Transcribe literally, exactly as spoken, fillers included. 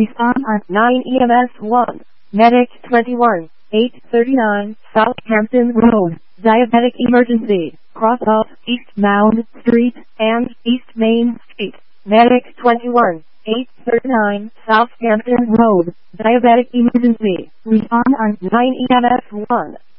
Respond on nine E M S one. Medic twenty-one, eight thirty-nine, Southampton Road. Diabetic emergency. Cross off East Mound Street and East Main Street. Medic twenty-one, eight thirty-nine, Southampton Road. Diabetic emergency. Respond on nine E M S one.